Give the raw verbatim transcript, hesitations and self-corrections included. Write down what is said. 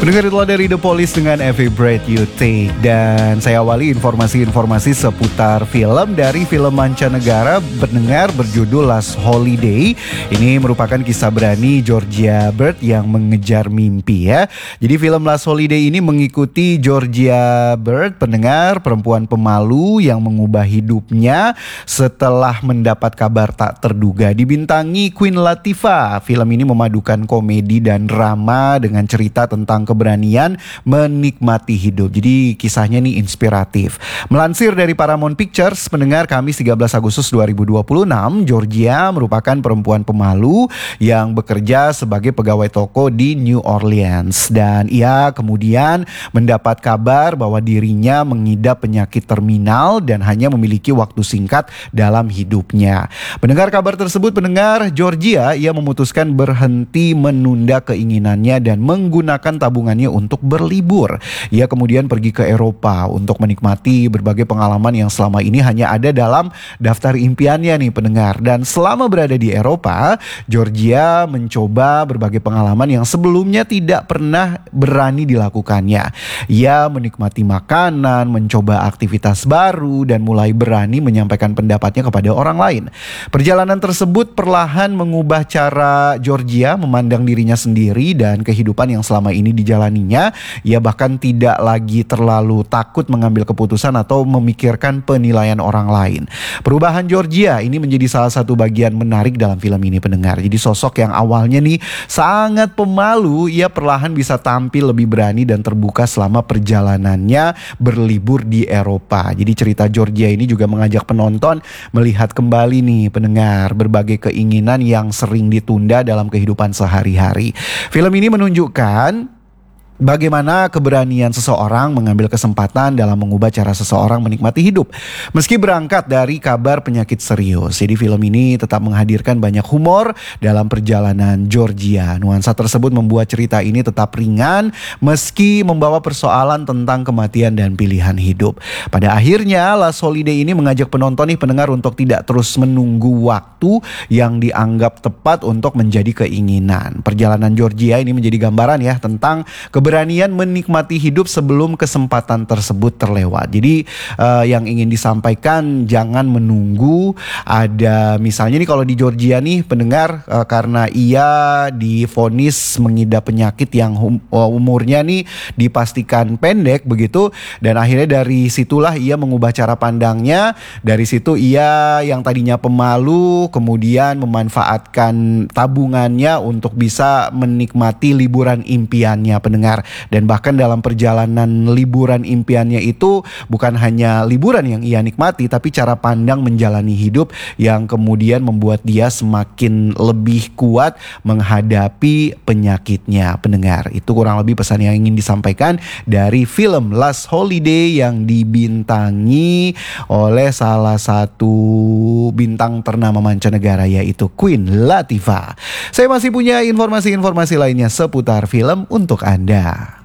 Pendengar, itulah dari The Police dengan Every Breath You Take. Dan saya awali informasi-informasi seputar film dari film mancanegara pendengar berjudul Last Holiday. Ini merupakan kisah berani Georgia Bird yang mengejar mimpi ya. Jadi film Last Holiday ini mengikuti Georgia Bird, pendengar, perempuan pemalu yang mengubah hidupnya setelah mendapat kabar tak terduga. Dibintangi Queen Latifah, film ini memadukan komedi dan drama dengan cerita tentang keberanian menikmati hidup. Jadi kisahnya nih inspiratif. Melansir dari Paramount Pictures, pendengar, Kamis tiga belas Agustus dua ribu dua puluh enam, Georgia merupakan perempuan pemalu yang bekerja sebagai pegawai toko di New Orleans. Dan ia kemudian mendapat kabar bahwa dirinya mengidap penyakit terminal dan hanya memiliki waktu singkat dalam hidupnya. Mendengar kabar tersebut, pendengar, Georgia, ia memutuskan berhenti menunda keinginannya dan menggunakan tabungannya untuk berlibur. Ia kemudian pergi ke Eropa untuk menikmati berbagai pengalaman yang selama ini hanya ada dalam daftar impiannya nih, pendengar. Dan selama berada di Eropa, Georgia mencoba berbagai pengalaman yang sebelumnya tidak pernah berani dilakukannya. Ia menikmati makanan, mencoba aktivitas baru, dan mulai berani menyampaikan pendapatnya kepada orang lain. Perjalanan tersebut perlahan mengubah cara Georgia memandang dirinya sendiri dan kehidupan yang selama ini dijalaninya. Ia bahkan tidak lagi terlalu takut mengambil keputusan atau memikirkan penilaian orang lain. Perubahan Georgia ini menjadi salah satu bagian menarik dalam film ini, pendengar. Jadi sosok yang awalnya nih sangat pemalu, ia perlahan bisa tampil lebih berani dan terbuka selama perjalanannya berlibur di Eropa. Jadi cerita Georgia ini juga mengajak penonton melihat kembali nih, pendengar, berbagai keinginan yang sering ditunda dalam kehidupan sehari-hari. Film ini menunjukkan bagaimana keberanian seseorang mengambil kesempatan dalam mengubah cara seseorang menikmati hidup. Meski berangkat dari kabar penyakit serius, jadi film ini tetap menghadirkan banyak humor dalam perjalanan Georgia. Nuansa tersebut membuat cerita ini tetap ringan meski membawa persoalan tentang kematian dan pilihan hidup. Pada akhirnya, Last Holiday ini mengajak penonton nih, pendengar, untuk tidak terus menunggu waktu yang dianggap tepat untuk menjadi keinginan. Perjalanan Georgia ini menjadi gambaran ya tentang keberanian menikmati hidup sebelum kesempatan tersebut terlewat. Jadi uh, yang ingin disampaikan, jangan menunggu ada, misalnya nih kalau di Georgia nih, pendengar, uh, karena ia divonis mengidap penyakit yang hum, uh, umurnya nih dipastikan pendek begitu, dan akhirnya dari situlah ia mengubah cara pandangnya. Dari situ ia yang tadinya pemalu kemudian memanfaatkan tabungannya untuk bisa menikmati liburan impiannya, pendengar. Dan bahkan dalam perjalanan liburan impiannya itu bukan hanya liburan yang ia nikmati, tapi cara pandang menjalani hidup yang kemudian membuat dia semakin lebih kuat menghadapi penyakitnya, pendengar. Itu kurang lebih pesan yang ingin disampaikan dari film Last Holiday yang dibintangi oleh salah satu bintang ternama mancanegara, yaitu Queen Latifah. Saya masih punya informasi-informasi lainnya seputar film untuk Anda.